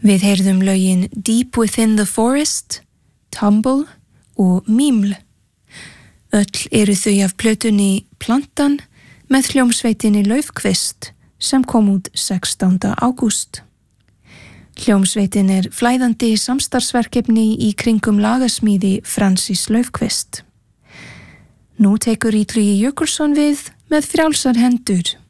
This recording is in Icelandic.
Við heyrðum lögin Deep Within the Forest, Tumble og Miml. Öll eru þau af plötunni Plantan með hljómsveitinni Laufkvist sem kom út 16. ágúst. Hljómsveitin er flæðandi samstarfsverkefni í kringum lagasmíði Francis Laufkvist. Nú tekur Illugi Jökulsson við með frjálsar hendur